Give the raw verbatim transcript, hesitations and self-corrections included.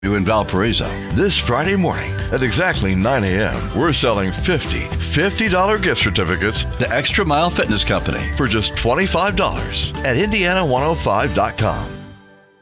In Valparaiso. This Friday morning at exactly nine a.m., we're selling fifty fifty dollars gift certificates to Extra Mile Fitness Company for just twenty-five dollars at Indiana one oh five dot com.